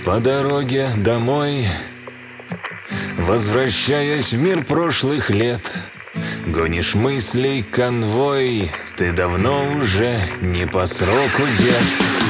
По дороге домой, возвращаясь в мир прошлых лет, гонишь мыслей конвой, ты давно уже не по сроку, дед.